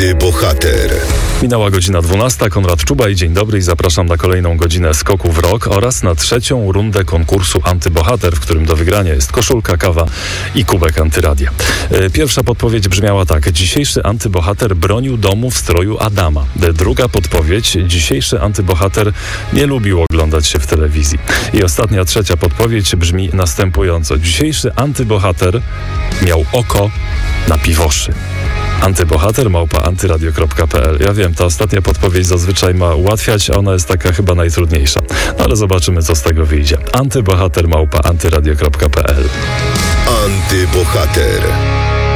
Antybohater. Minęła godzina 12, Konrad Czuba i dzień dobry i zapraszam na kolejną godzinę Skoku w Rok oraz na trzecią rundę konkursu Antybohater, w którym do wygrania jest koszulka, kawa i kubek Antyradia. Pierwsza podpowiedź brzmiała tak. Dzisiejszy antybohater bronił domu w stroju Adama. Druga podpowiedź. Dzisiejszy antybohater nie lubił oglądać się w telewizji. I ostatnia, trzecia podpowiedź brzmi następująco. Dzisiejszy antybohater miał oko na piwoszy. Antybohater@antyradio.pl. Ja wiem, ta ostatnia podpowiedź zazwyczaj ma ułatwiać, a ona jest taka chyba najtrudniejsza. No ale zobaczymy, co z tego wyjdzie. Antybohater@antyradio.pl. Antybohater.